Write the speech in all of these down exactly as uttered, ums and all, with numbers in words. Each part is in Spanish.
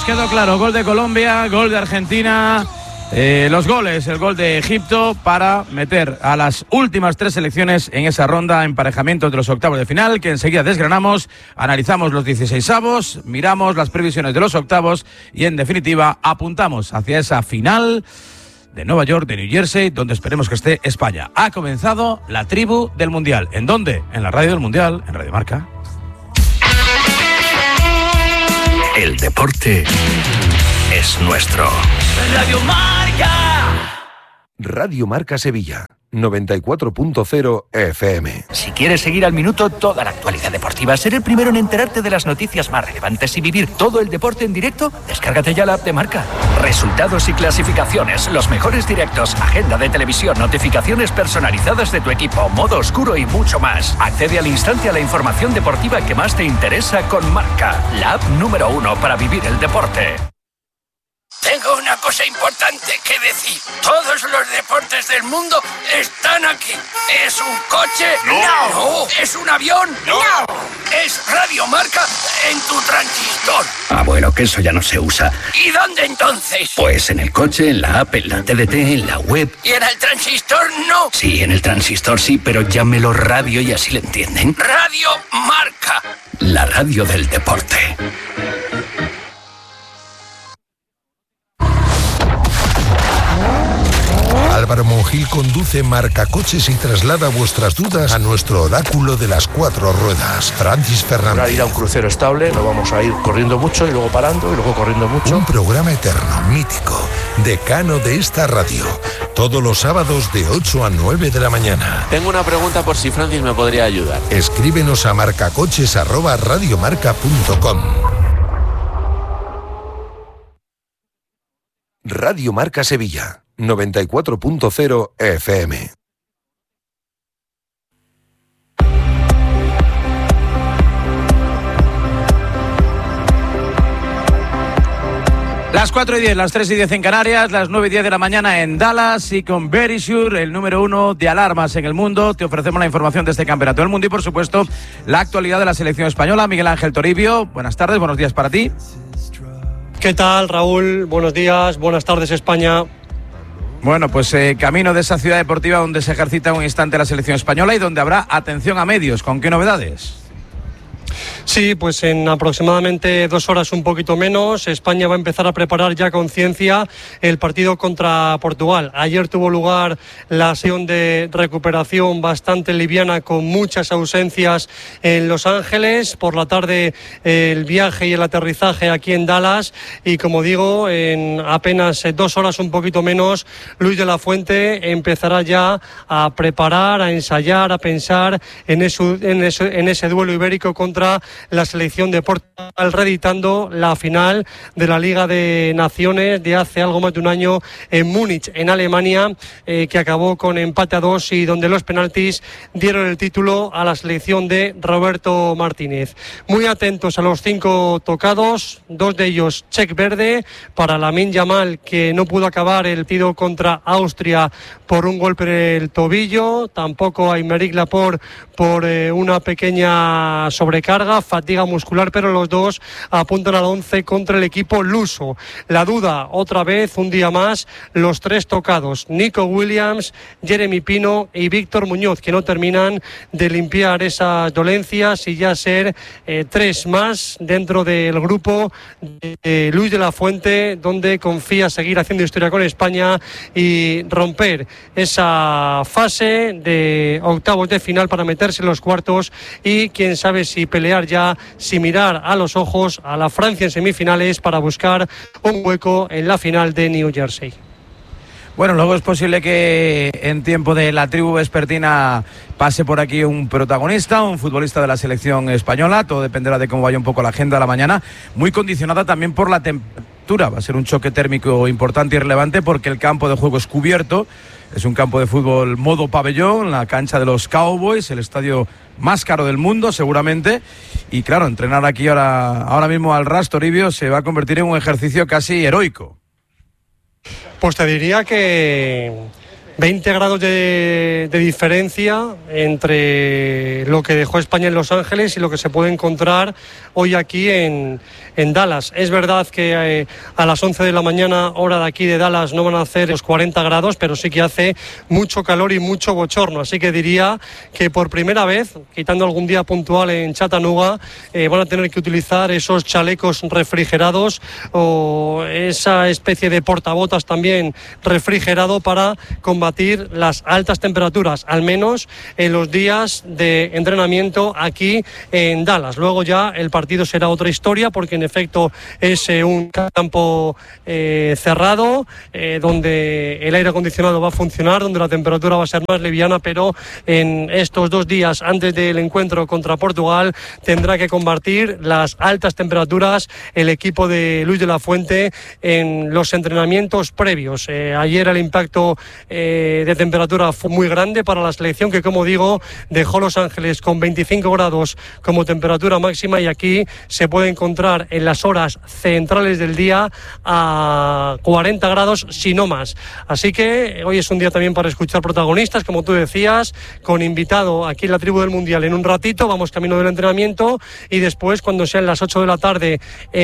quedó claro, gol de Colombia, gol de Argentina, eh, los goles, el gol de Egipto para meter a las últimas tres selecciones en esa ronda emparejamiento de los octavos de final, que enseguida desgranamos, analizamos los dieciseisavos, miramos las previsiones de los octavos y en definitiva apuntamos hacia esa final de Nueva York, de New Jersey, donde esperemos que esté España. Ha comenzado la tribu del Mundial. ¿En dónde? En la radio del Mundial, en Radio Marca. El deporte es nuestro. Radio Marca. Radio Marca Sevilla, noventa y cuatro punto cero F M. Si quieres seguir al minuto toda la actualidad deportiva, ser el primero en enterarte de las noticias más relevantes y vivir todo el deporte en directo, descárgate ya la app de Marca. Resultados y clasificaciones, los mejores directos, agenda de televisión, notificaciones personalizadas de tu equipo, modo oscuro y mucho más. Accede al instante a la información deportiva que más te interesa con Marca, la app número uno para vivir el deporte. Tengo una cosa importante que decir. Todos los deportes del mundo están aquí. ¿Es un coche? No. No. ¿Es un avión? No. ¿Es Radio Marca en tu transistor? Ah, bueno, que eso ya no se usa. ¿Y dónde entonces? Pues en el coche, en la app, en la T D T, en la web. ¿Y en el transistor no? Sí, en el transistor sí, pero llámelo radio y así le entienden. Radio Marca. La radio del deporte. Álvaro Monjil conduce Marca Coches y traslada vuestras dudas a nuestro oráculo de las cuatro ruedas, Francis Fernández. Para ir a un crucero estable, no vamos a ir corriendo mucho y luego parando y luego corriendo mucho. Un programa eterno, mítico, decano de esta radio, todos los sábados de ocho a nueve de la mañana. Tengo una pregunta por si Francis me podría ayudar. Escríbenos a marcacoches arroba radiomarca punto com. Radio Marca Sevilla, noventa y cuatro punto cero F M. Las cuatro y diez, las tres y diez en Canarias, las nueve y diez de la mañana en Dallas, y con Verisure, el número uno de alarmas en el mundo, te ofrecemos la información de este campeonato del mundo y, por supuesto, la actualidad de la selección española. Miguel Ángel Toribio, buenas tardes, buenos días para ti. ¿Qué tal, Raúl? Buenos días, buenas tardes, España. Bueno, pues eh, camino de esa ciudad deportiva donde se ejercita un instante la selección española y donde habrá atención a medios. ¿Con qué novedades? Sí, pues en aproximadamente dos horas, un poquito menos, España va a empezar a preparar ya con ciencia el partido contra Portugal. Ayer tuvo lugar la sesión de recuperación bastante liviana, con muchas ausencias en Los Ángeles. Por la tarde el viaje y el aterrizaje aquí en Dallas, y como digo, en apenas dos horas, un poquito menos, Luis de la Fuente empezará ya a preparar, a ensayar, a pensar en, eso, en, eso, en ese duelo ibérico contra la selección de Portugal, reeditando la final de la Liga de Naciones de hace algo más de un año en Múnich, en Alemania, eh, que acabó con empate a dos y donde los penaltis dieron el título a la selección de Roberto Martínez. Muy atentos a los cinco tocados, dos de ellos check verde para Lamine Yamal, que no pudo acabar el partido contra Austria por un golpe en el tobillo, tampoco a Aymeric Laporte por eh, una pequeña sobrecarga, fatiga muscular, pero los dos apuntan al once contra el equipo luso. La duda, otra vez, un día más, los tres tocados, Nico Williams, Jeremy Pino y Víctor Muñoz, que no terminan de limpiar esas dolencias y ya ser eh, tres más dentro del grupo de Luis de la Fuente, donde confía seguir haciendo historia con España y romper esa fase de octavos de final para meterse en los cuartos y quién sabe si pelear ya, si mirar a los ojos a la Francia en semifinales para buscar un hueco en la final de New Jersey. Bueno, luego es posible que en tiempo de la tribu vespertina pase por aquí un protagonista, un futbolista de la selección española. Todo dependerá de cómo vaya un poco la agenda de la mañana, muy condicionada también por la temperatura. Va a ser un choque térmico importante y relevante porque el campo de juego es cubierto. Es un campo de fútbol modo pabellón, la cancha de los Cowboys, el estadio más caro del mundo seguramente. Y claro, entrenar aquí ahora, ahora mismo al ras, Toribio, se va a convertir en un ejercicio casi heroico. Pues te diría que veinte grados de, de diferencia entre lo que dejó España en Los Ángeles y lo que se puede encontrar hoy aquí en, en Dallas. Es verdad que eh, a las once de la mañana, hora de aquí de Dallas, no van a hacer los cuarenta grados, pero sí que hace mucho calor y mucho bochorno. Así que diría que por primera vez, quitando algún día puntual en Chattanooga, eh, van a tener que utilizar esos chalecos refrigerados o esa especie de portabotas también refrigerado para combatir las altas temperaturas, al menos en los días de entrenamiento aquí en Dallas. Luego ya el partido será otra historia, porque en efecto es eh, un campo eh, cerrado, eh, donde el aire acondicionado va a funcionar, donde la temperatura va a ser más liviana, pero en estos dos días antes del encuentro contra Portugal tendrá que combatir las altas temperaturas el equipo de Luis de la Fuente en los entrenamientos previos. Eh, ayer el impacto eh, de temperatura fue muy grande para la selección, que, como digo, dejó Los Ángeles con veinticinco grados como temperatura máxima, y aquí se puede encontrar en las horas centrales del día a cuarenta grados, si no más. Así que hoy es un día también para escuchar protagonistas, como tú decías, con invitado aquí en la Tribu del Mundial en un ratito. Vamos camino del entrenamiento, y después, cuando sean las ocho de la tarde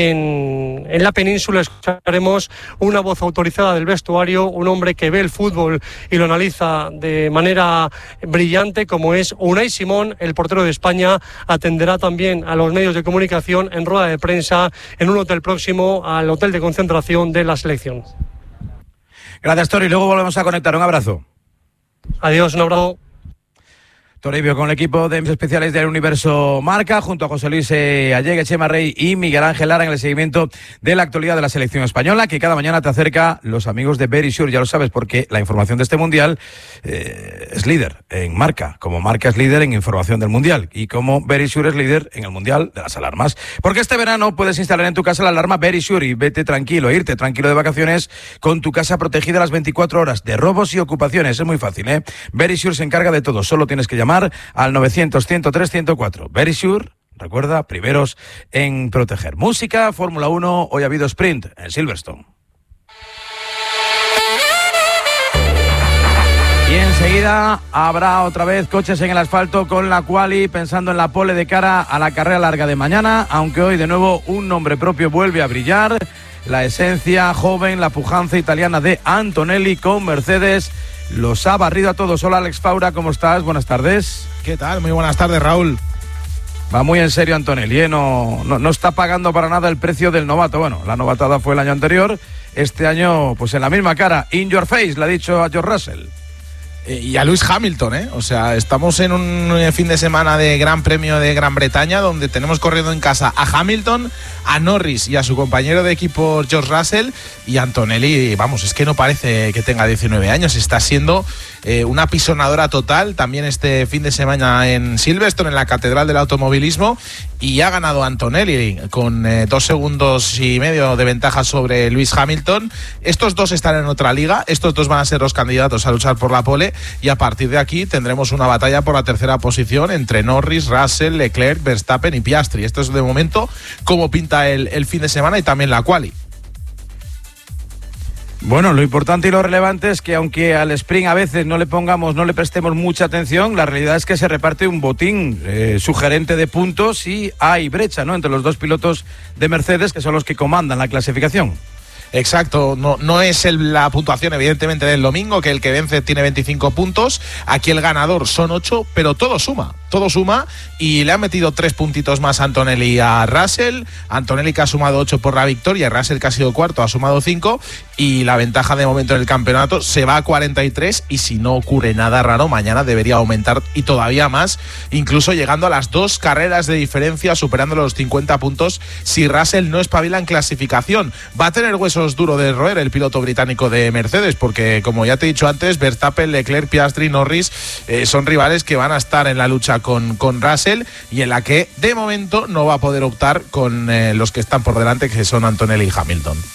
en, en la península, escucharemos una voz autorizada del vestuario, un hombre que ve el fútbol y lo analiza de manera brillante, como es Unai Simón, el portero de España. Atenderá también a los medios de comunicación en rueda de prensa en un hotel próximo al hotel de concentración de la selección. Gracias, Tori. Luego volvemos a conectar. Un abrazo. Adiós, un abrazo. Toribio con el equipo de especiales del Universo Marca, junto a José Luis eh, Allegue, Chema Rey y Miguel Ángel Lara, en el seguimiento de la actualidad de la selección española, que cada mañana te acerca los amigos de Verisure. Ya lo sabes, porque la información de este Mundial eh, es líder en Marca, como Marca es líder en información del Mundial, y como Verisure es líder en el Mundial de las alarmas. Porque este verano puedes instalar en tu casa la alarma Verisure y vete tranquilo, irte tranquilo de vacaciones con tu casa protegida las veinticuatro horas de robos y ocupaciones. Es muy fácil, ¿eh? Verisure se encarga de todo. Solo tienes que llamar al novecientos, ciento tres, ciento cuatro. Verisure, recuerda, primeros en proteger. Música, Fórmula uno, hoy ha habido sprint en Silverstone. Y enseguida habrá otra vez coches en el asfalto con la quali, pensando en la pole de cara a la carrera larga de mañana, aunque hoy de nuevo un nombre propio vuelve a brillar: la esencia joven, la pujanza italiana de Antonelli con Mercedes. Los ha barrido a todos. Hola, Alex Faura, ¿cómo estás? Buenas tardes. ¿Qué tal? Muy buenas tardes, Raúl. Va muy en serio Antonelli, ¿eh? no, no, no está pagando para nada el precio del novato. Bueno, la novatada fue el año anterior, este año pues en la misma cara. In your face, le ha dicho a George Russell. Y a Lewis Hamilton, ¿eh? O sea, estamos en un fin de semana de Gran Premio de Gran Bretaña, donde tenemos corriendo en casa a Hamilton, a Norris y a su compañero de equipo George Russell. Y Antonelli, vamos, es que no parece que tenga diecinueve años, está siendo eh, una pisonadora total. También este fin de semana en Silverstone, en la Catedral del Automovilismo, y ha ganado Antonelli con eh, dos segundos y medio de ventaja sobre Lewis Hamilton. Estos dos están en otra liga, estos dos van a ser los candidatos a luchar por la pole, y a partir de aquí tendremos una batalla por la tercera posición entre Norris, Russell, Leclerc, Verstappen y Piastri. Esto es de momento cómo pinta el, el fin de semana y también la quali. Bueno, lo importante y lo relevante es que, aunque al sprint a veces no le pongamos, no le prestemos mucha atención, la realidad es que se reparte un botín eh, sugerente de puntos, y hay brecha, ¿no?, entre los dos pilotos de Mercedes, que son los que comandan la clasificación. Exacto, no, no es el, la puntuación evidentemente del domingo, que el que vence tiene veinticinco puntos, aquí el ganador son ocho, pero todo suma, todo suma, y le ha metido tres puntitos más a Antonelli a Russell. Antonelli, que ha sumado ocho por la victoria, Russell, que ha sido cuarto, ha sumado cinco, y la ventaja de momento en el campeonato se va a cuarenta y tres, y si no ocurre nada raro, mañana debería aumentar y todavía más, incluso llegando a las dos carreras de diferencia, superando los cincuenta puntos, si Russell no espabila en clasificación. Va a tener huesos duro de roer el piloto británico de Mercedes, porque, como ya te he dicho antes, Verstappen, Leclerc, Piastri, Norris eh, son rivales que van a estar en la lucha con, con Russell, y en la que de momento no va a poder optar con eh, los que están por delante, que son Antonelli y Hamilton.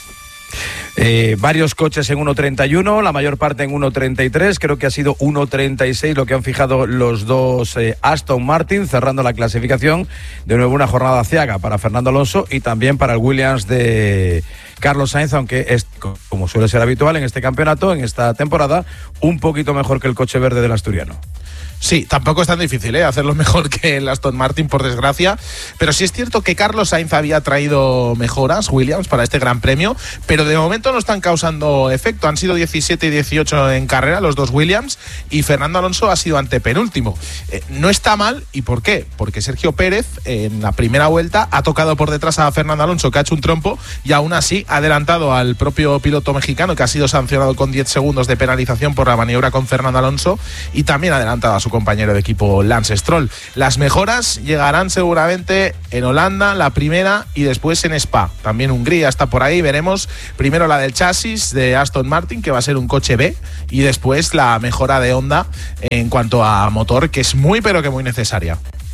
Eh, varios coches en uno treinta y uno, la mayor parte en uno treinta y tres, creo que ha sido uno treinta y seis lo que han fijado los dos eh, Aston Martin, cerrando la clasificación. De nuevo una jornada ciaga para Fernando Alonso y también para el Williams de Carlos Sainz, aunque es, como suele ser habitual en este campeonato, en esta temporada, un poquito mejor que el coche verde del asturiano. Sí, tampoco es tan difícil ¿eh? hacerlo mejor que el Aston Martin, por desgracia, pero sí es cierto que Carlos Sainz había traído mejoras, Williams, para este Gran Premio, pero de momento no están causando efecto. Han sido diecisiete y dieciocho en carrera los dos Williams y Fernando Alonso ha sido antepenúltimo. Eh, no está mal, ¿y por qué? Porque Sergio Pérez en la primera vuelta ha tocado por detrás a Fernando Alonso, que ha hecho un trompo, y aún así ha adelantado al propio piloto mexicano, que ha sido sancionado con diez segundos de penalización por la maniobra con Fernando Alonso, y también ha adelantado a su compañero de equipo Lance Stroll. Las mejoras llegarán seguramente en Holanda, la primera, y después en Spa. También Hungría está por ahí, veremos primero la del chasis de Aston Martin, que va a ser un coche B, y después la mejora de Honda en cuanto a motor, que es muy pero que muy necesaria.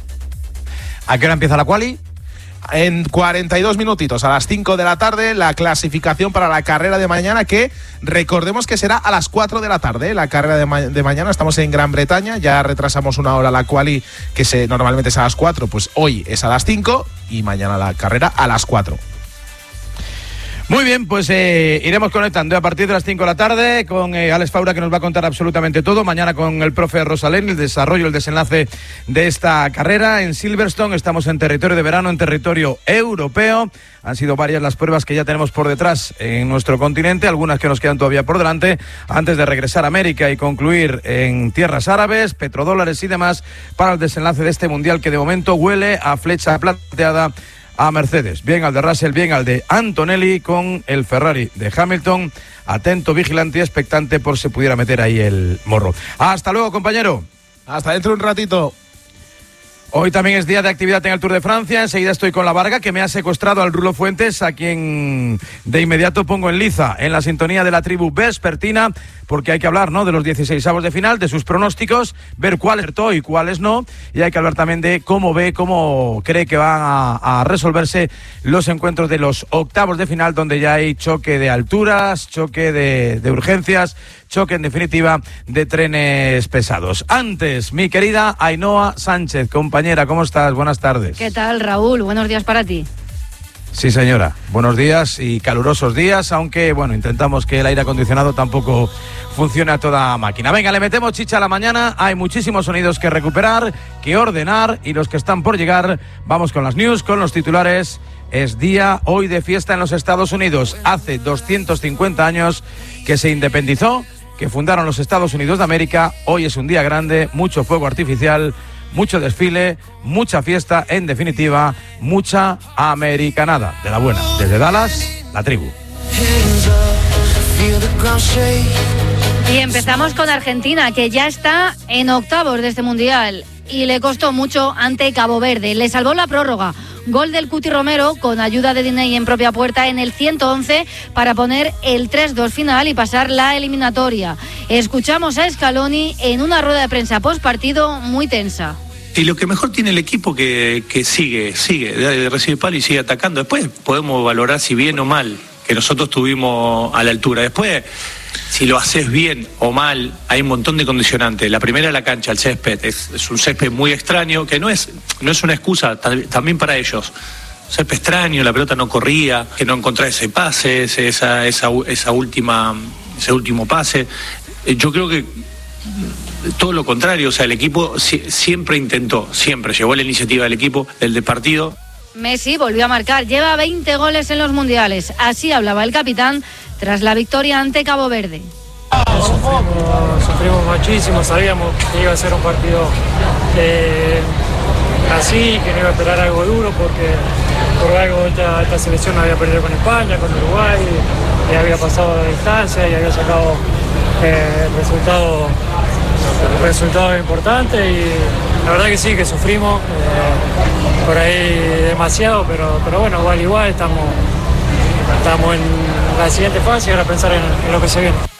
¿A qué hora empieza la quali? En cuarenta y dos minutitos, a las cinco de la tarde, la clasificación para la carrera de mañana, que recordemos que será a las cuatro de la tarde. La carrera de, ma- de mañana, estamos en Gran Bretaña, ya retrasamos una hora la quali, que se, normalmente es a las cuatro, pues hoy es a las cinco y mañana la carrera a las cuatro. Muy bien, pues eh, iremos conectando a partir de las cinco de la tarde con eh, Alex Faura, que nos va a contar absolutamente todo. Mañana con el profe Rosalén, el desarrollo, el desenlace de esta carrera en Silverstone. Estamos en territorio de verano, en territorio europeo. Han sido varias las pruebas que ya tenemos por detrás en nuestro continente, algunas que nos quedan todavía por delante, antes de regresar a América y concluir en tierras árabes, petrodólares y demás, para el desenlace de este mundial que de momento huele a flecha plateada a Mercedes. Bien al de Russell, bien al de Antonelli, con el Ferrari de Hamilton atento, vigilante y expectante por si pudiera meter ahí el morro. Hasta luego, compañero. Hasta dentro de un ratito. Hoy también es día de actividad en el Tour de Francia. Enseguida estoy con la Varga, que me ha secuestrado al Rulo Fuentes, a quien de inmediato pongo en liza en la sintonía de la tribu vespertina, porque hay que hablar, ¿no?, de los dieciseisavos de final, de sus pronósticos, ver cuáles acertó y cuáles no, y hay que hablar también de cómo ve, cómo cree que van a, a resolverse los encuentros de los octavos de final, donde ya hay choque de alturas, choque de, de urgencias, choque en definitiva de trenes pesados. Antes, mi querida Ainhoa Sánchez, compañera, ¿cómo estás? Buenas tardes. ¿Qué tal, Raúl? Buenos días para ti. Sí, señora. Buenos días y calurosos días, aunque, bueno, intentamos que el aire acondicionado tampoco funcione a toda máquina. Venga, le metemos chicha a la mañana. Hay muchísimos sonidos que recuperar, que ordenar, y los que están por llegar, vamos con las news, con los titulares. Es día hoy de fiesta en los Estados Unidos. Hace doscientos cincuenta años que se independizó, que fundaron los Estados Unidos de América. Hoy es un día grande, mucho fuego artificial, mucho desfile, mucha fiesta, en definitiva, mucha americanada de la buena. Desde Dallas, la tribu. Y empezamos con Argentina, que ya está en octavos de este mundial y le costó mucho ante Cabo Verde. Le salvó la prórroga. Gol del Cuti Romero con ayuda de Diney en propia puerta en el ciento once para poner el tres dos final y pasar la eliminatoria. Escuchamos a Scaloni en una rueda de prensa post partido muy tensa. Y lo que mejor tiene el equipo que, que sigue, sigue, de recibir palo y sigue atacando. Después podemos valorar si bien o mal, que nosotros estuvimos a la altura. Después, si lo haces bien o mal, hay un montón de condicionantes. La primera es la cancha, el césped. Es, es un césped muy extraño, que no es, no es una excusa también para ellos. Césped extraño, la pelota no corría, que no encontraba ese pase, esa, esa, esa última, ese último pase. Yo creo que todo lo contrario, o sea, el equipo si, siempre intentó, siempre llevó la iniciativa del equipo, del de partido. Messi volvió a marcar, lleva veinte goles en los mundiales. Así hablaba el capitán tras la victoria ante Cabo Verde. Sufrimos, sufrimos muchísimo, sabíamos que iba a ser un partido eh, así, que no iba a esperar algo duro, porque por algo esta, esta selección había perdido con España, con Uruguay, y había pasado de distancia y había sacado eh, resultados resultado importantes, y la verdad que sí, que sufrimos eh, por ahí demasiado, pero, pero bueno, igual igual estamos, estamos en la siguiente fase y ahora pensar en, en lo que se viene.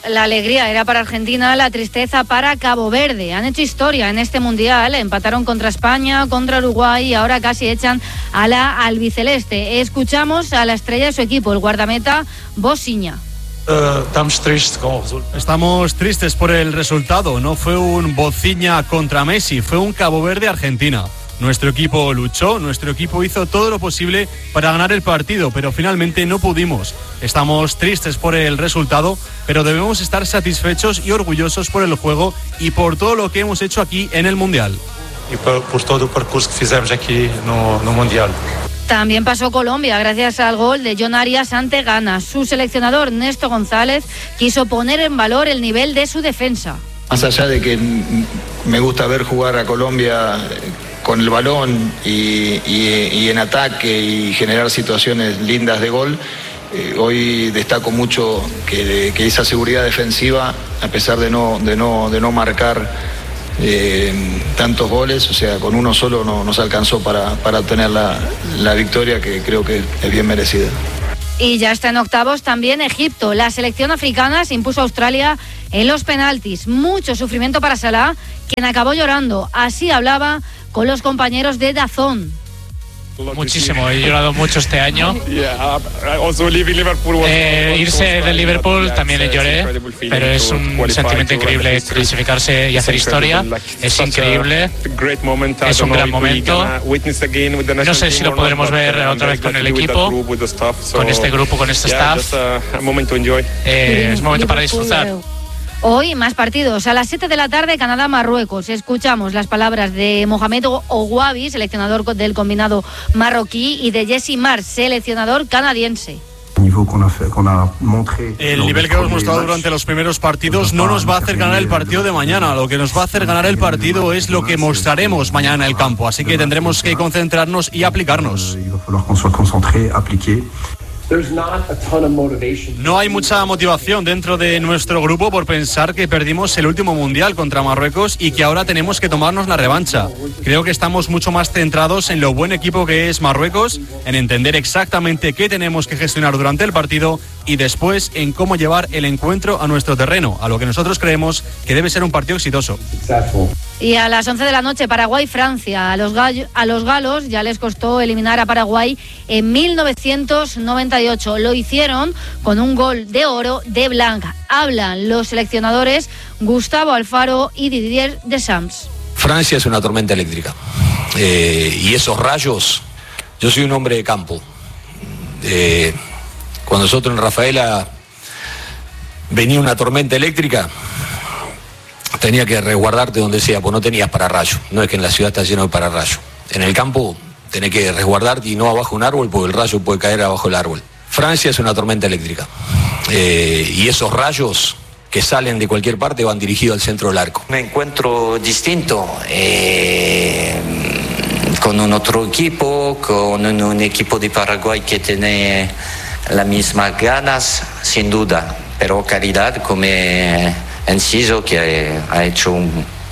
La alegría era para Argentina, la tristeza para Cabo Verde. Han hecho historia en este Mundial, empataron contra España, contra Uruguay y ahora casi echan a la albiceleste. Escuchamos a la estrella de su equipo, el guardameta Bosiña. Uh, estamos tristes con el resultado. Estamos tristes por el resultado. No fue un Bociña contra Messi, fue un Cabo Verde-Argentina. Nuestro equipo luchó, nuestro equipo hizo todo lo posible para ganar el partido, pero finalmente no pudimos. Estamos tristes por el resultado, pero debemos estar satisfechos y orgullosos por el juego y por todo lo que hemos hecho aquí en el Mundial. Y por, por todo el percurso que hicimos aquí no, no Mundial. También pasó Colombia gracias al gol de John Arias ante Ghana. Su seleccionador, Néstor González, quiso poner en valor el nivel de su defensa. Más allá de que me gusta ver jugar a Colombia con el balón y, y, y en ataque y generar situaciones lindas de gol, eh, hoy destaco mucho que, que esa seguridad defensiva, a pesar de no, de no, de no marcar eh, tantos goles, o sea, con uno solo no nos alcanzó para, para obtener la, la victoria, que creo que es bien merecida. Y ya está en octavos también Egipto. La selección africana se impuso a Australia en los penaltis. Mucho sufrimiento para Salah, quien acabó llorando. Así hablaba con los compañeros de D A Z N. Muchísimo, he llorado mucho este año. Eh, irse del Liverpool también le lloré, pero es un sentimiento increíble clasificarse y hacer historia. Es increíble, es un gran momento. No sé si lo podremos ver otra vez con el equipo, con este grupo, con este staff. Eh, es momento para disfrutar. Hoy más partidos. A las siete de la tarde, Canadá-Marruecos. Escuchamos las palabras de Mohamed Ouabi, seleccionador del combinado marroquí, y de Jesse Marsch, seleccionador canadiense. El nivel que hemos mostrado durante los primeros partidos no nos va a hacer ganar el partido de mañana. Lo que nos va a hacer ganar el partido es lo que mostraremos mañana en el campo. Así que tendremos que concentrarnos y aplicarnos. No hay mucha motivación dentro de nuestro grupo por pensar que perdimos el último mundial contra Marruecos y que ahora tenemos que tomarnos la revancha. Creo que estamos mucho más centrados en lo buen equipo que es Marruecos, en entender exactamente qué tenemos que gestionar durante el partido y después en cómo llevar el encuentro a nuestro terreno, a lo que nosotros creemos que debe ser un partido exitoso. Y a las once de la noche, Paraguay-Francia. A los, gallo, a los galos ya les costó eliminar a Paraguay en mil novecientos noventa y ocho. Lo hicieron con un gol de oro de Blanc. Hablan los seleccionadores Gustavo Alfaro y Didier Deschamps. Francia es una tormenta eléctrica. Eh, y esos rayos, yo soy un hombre de campo. Eh, cuando nosotros en Rafaela venía una tormenta eléctrica, tenía que resguardarte donde sea, pues no tenías pararrayo. No es que en la ciudad está lleno de pararrayo. En el campo tenés que resguardarte y no abajo un árbol, porque el rayo puede caer abajo el árbol. Francia es una tormenta eléctrica. Eh, y esos rayos que salen de cualquier parte van dirigidos al centro del arco. Un encuentro distinto, eh, con un otro equipo, con un, un equipo de Paraguay que tiene las mismas ganas, sin duda, pero calidad como Enciso, que ha hecho un,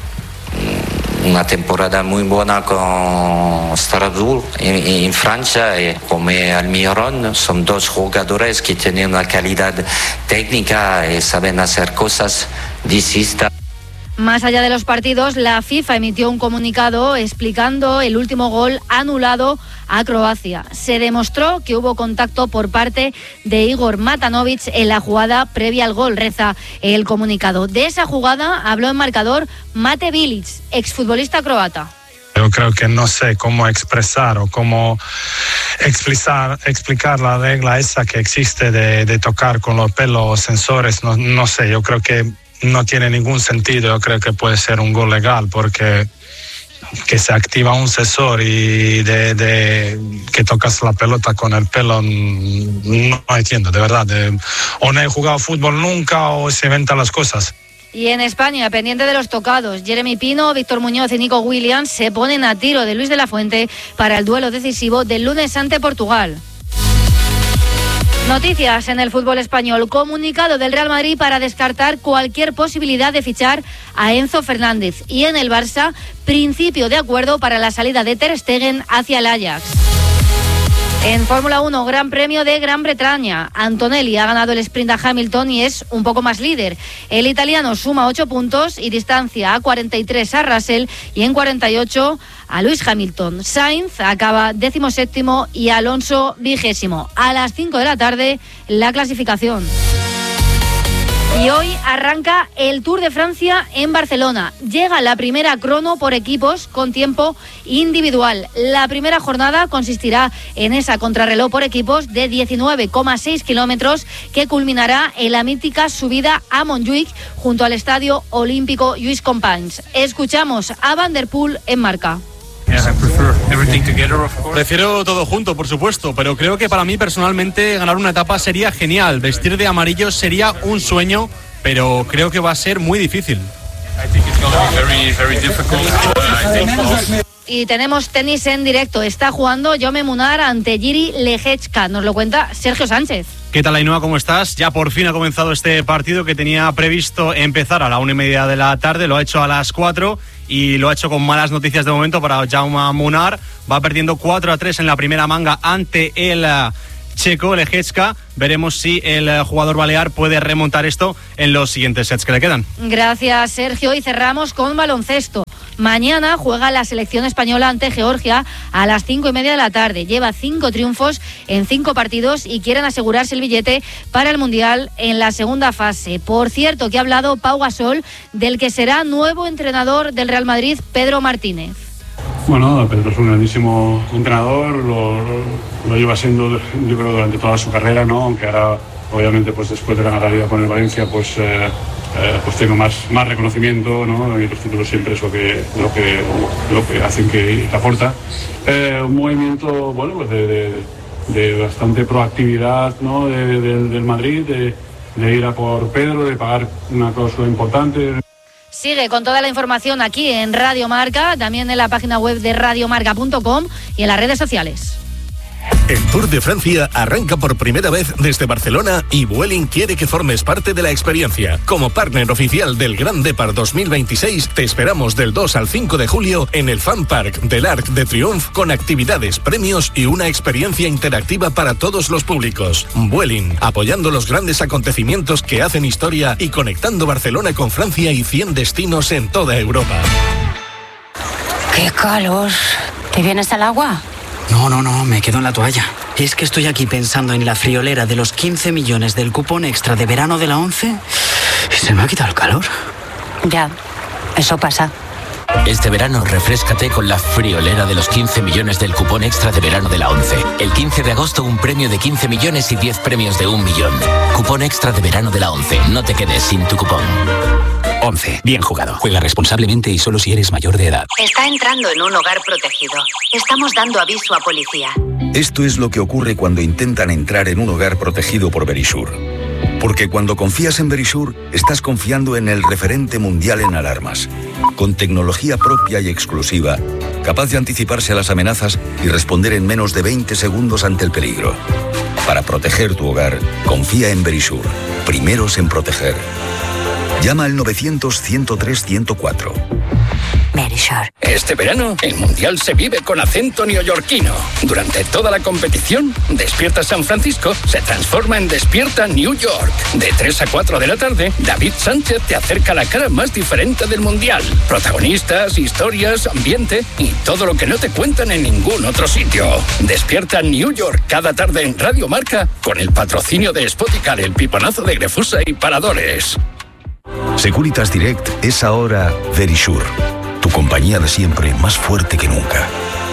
una temporada muy buena con Strasbourg en, en Francia, y como Almirón, son dos jugadores que tienen una calidad técnica y saben hacer cosas distintas. Más allá de los partidos, la FIFA emitió un comunicado explicando el último gol anulado a Croacia. Se demostró que hubo contacto por parte de Igor Matanovic en la jugada previa al gol, reza el comunicado. De esa jugada habló en marcador Mate Bilic, exfutbolista croata. Yo creo que no sé cómo expresar o cómo explicar, explicar la regla esa que existe de, de tocar con los pelos sensores. No, no sé, yo creo que no tiene ningún sentido. Yo creo que puede ser un gol legal porque que se activa un sensor y de, de que tocas la pelota con el pelo, no entiendo, de verdad. De, o no he jugado fútbol nunca o se inventan las cosas. Y en España, pendiente de los tocados, Jeremy Pino, Víctor Muñoz y Nico Williams se ponen a tiro de Luis de la Fuente para el duelo decisivo del lunes ante Portugal. Noticias en el fútbol español. Comunicado del Real Madrid para descartar cualquier posibilidad de fichar a Enzo Fernández. Y en el Barça, principio de acuerdo para la salida de Ter Stegen hacia el Ajax. En Fórmula uno, Gran Premio de Gran Bretaña. Antonelli ha ganado el sprint a Hamilton y es un poco más líder. El italiano suma ocho puntos y distancia a cuarenta y tres a Russell y en cuarenta y ocho a Lewis Hamilton. Sainz acaba decimoséptimo y Alonso vigésimo. A las cinco de la tarde, la clasificación. Y hoy arranca el Tour de Francia en Barcelona. Llega la primera crono por equipos con tiempo individual. La primera jornada consistirá en esa contrarreloj por equipos de diecinueve coma seis kilómetros que culminará en la mítica subida a Montjuïc junto al Estadio Olímpico Lluís Companys. Escuchamos a Van der Poel en Marca. Prefiero todo junto, por supuesto, pero creo que para mí personalmente ganar una etapa sería genial. Vestir de amarillo sería un sueño, pero creo que va a ser muy difícil. Y tenemos tenis en directo. Está jugando Jaume Munar ante Jiri Lehečka. Nos lo cuenta Sergio Sánchez. ¿Qué tal, Ainhoa? ¿Cómo estás? Ya por fin ha comenzado este partido que tenía previsto empezar a la una y media de la tarde. Lo ha hecho a las cuatro y lo ha hecho con malas noticias de momento para Jaume Munar. Va perdiendo cuatro a tres en la primera manga ante el checo Lehečka. Veremos si el jugador balear puede remontar esto en los siguientes sets que le quedan. Gracias, Sergio. Y cerramos con baloncesto. Mañana juega la selección española ante Georgia a las cinco y media de la tarde. Lleva cinco triunfos en cinco partidos y quieren asegurarse el billete para el Mundial en la segunda fase. Por cierto, que ha hablado Pau Gasol del que será nuevo entrenador del Real Madrid, Pedro Martínez. Bueno, Pedro es un grandísimo entrenador, lo, lo, lo lleva siendo, yo creo, durante toda su carrera, ¿no? Aunque ahora, obviamente, pues después de ganar la Liga con el Valencia, pues... Eh, Eh, pues tengo más, más reconocimiento, ¿no? Y los títulos siempre es lo que, lo que, lo que hacen que aporta. Eh, un movimiento, bueno, pues de, de, de bastante proactividad, ¿no? de, de, del Madrid, de, de ir a por Pedro, de pagar una cláusula importante. Sigue con toda la información aquí en Radio Marca, también en la página web de radiomarca punto com y en las redes sociales. El Tour de Francia arranca por primera vez desde Barcelona y Vueling quiere que formes parte de la experiencia. Como partner oficial del Grand Depart dos mil veintiséis, te esperamos del dos al cinco de julio en el Fan Park del Arc de Triomphe con actividades, premios y una experiencia interactiva para todos los públicos. Vueling, apoyando los grandes acontecimientos que hacen historia y conectando Barcelona con Francia y cien destinos en toda Europa. ¡Qué calor! ¿Te vienes al agua? No, no, no, me quedo en la toalla. Es que estoy aquí pensando en la friolera de los quince millones del cupón extra de verano de la ONCE y se me ha quitado el calor. Ya, eso pasa. Este verano refréscate con la friolera de los quince millones del cupón extra de verano de la ONCE. El quince de agosto un premio de quince millones y diez premios de un millón. Cupón extra de verano de la ONCE. No te quedes sin tu cupón. ONCE. Bien jugado. Juega responsablemente y solo si eres mayor de edad. Está entrando en un hogar protegido. Estamos dando aviso a policía. Esto es lo que ocurre cuando intentan entrar en un hogar protegido por Verisure. Porque cuando confías en Verisure, estás confiando en el referente mundial en alarmas. Con tecnología propia y exclusiva, capaz de anticiparse a las amenazas y responder en menos de veinte segundos ante el peligro. Para proteger tu hogar, confía en Verisure. Primeros en proteger. Llama al novecientos, ciento tres, ciento cuatro. Verisure. Este verano, el Mundial se vive con acento neoyorquino. Durante toda la competición, Despierta San Francisco se transforma en Despierta New York. De tres a cuatro de la tarde, David Sánchez te acerca la cara más diferente del Mundial. Protagonistas, historias, ambiente y todo lo que no te cuentan en ningún otro sitio. Despierta New York cada tarde en Radio Marca con el patrocinio de Spoticar, el piponazo de Grefusa y Paradores. Securitas Direct es ahora Verisure. Tu compañía de siempre, más fuerte que nunca.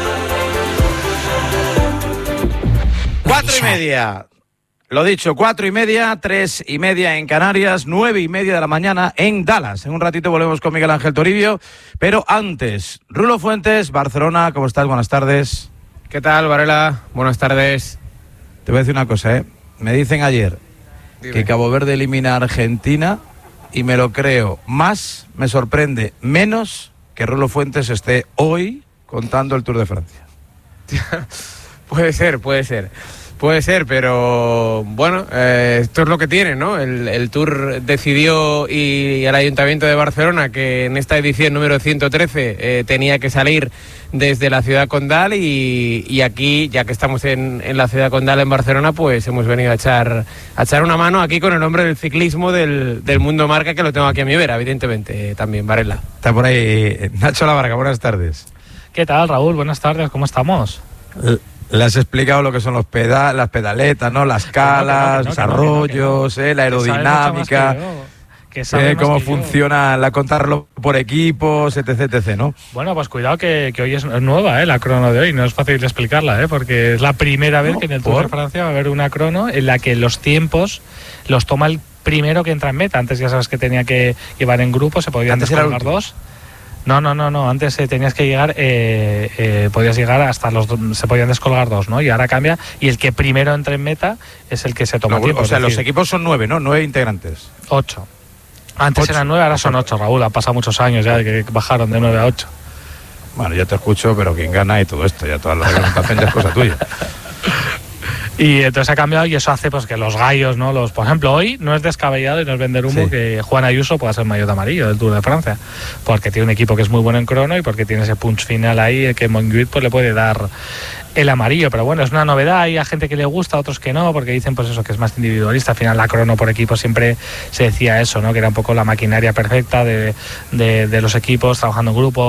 Cuatro y media. Lo dicho, cuatro y media, tres y media en Canarias, nueve y media de la mañana en Dallas. En un ratito volvemos con Miguel Ángel Toribio, pero antes, Rulo Fuentes, Barcelona, ¿cómo estás? Buenas tardes. ¿Qué tal, Varela? Buenas tardes. Te voy a decir una cosa, ¿eh? Me dicen ayer Dime. que Cabo Verde elimina a Argentina y me lo creo. Más, me sorprende, menos que Rulo Fuentes esté hoy contando el Tour de Francia. Puede ser, puede ser. Puede ser, pero bueno, eh, esto es lo que tiene, ¿no? El, el Tour decidió y el Ayuntamiento de Barcelona que en esta edición número ciento trece eh, tenía que salir desde la ciudad condal y, y aquí, ya que estamos en, en la ciudad condal en Barcelona, pues hemos venido a echar, a echar una mano aquí con el nombre del ciclismo del, del mundo marca, que lo tengo aquí a mi vera, evidentemente, eh, también, Varela. Está por ahí Nacho Labarca, buenas tardes. ¿Qué tal, Raúl? Buenas tardes, ¿cómo estamos? L Le has explicado lo que son los peda las pedaletas, ¿no? Las calas, los arroyos, eh, la aerodinámica, que eh, cómo funciona la contarlo por equipos, etc, etc, ¿no? Bueno, pues cuidado que, que hoy es nueva, ¿eh? La crono de hoy, no es fácil de explicarla, ¿eh? Porque es la primera vez no, que en el Tour ¿por? de Francia va a haber una crono en la que los tiempos los toma el primero que entra en meta. Antes ya sabes que tenía que llevar en grupo, se podían descolgar dos. No, no, no, no. Antes eh, tenías que llegar, eh, eh, podías llegar hasta los, se podían descolgar dos, ¿no? Y ahora cambia y el que primero entre en meta es el que se toma no, tiempo. O sea, decir, los equipos son nueve, ¿no? Nueve integrantes. Ocho. Antes ocho. eran nueve, ahora son ocho, Raúl. Han pasado muchos años ya que bajaron de nueve a ocho. Bueno, yo te escucho, pero quién gana y todo esto, ya toda la reglamentación ya es cosa tuya. Y entonces ha cambiado y eso hace pues que los gallos, ¿no? Los, por ejemplo, hoy no es descabellado y no es vender humo sí. que Juan Ayuso pueda ser maillot amarillo del Tour de Francia, porque tiene un equipo que es muy bueno en crono y porque tiene ese punch final ahí que Monguit pues le puede dar el amarillo. Pero bueno, es una novedad, hay a gente que le gusta, otros que no, porque dicen pues eso, que es más individualista. Al final la crono por equipo siempre se decía eso, ¿no? Que era un poco la maquinaria perfecta de, de, de los equipos trabajando en grupo.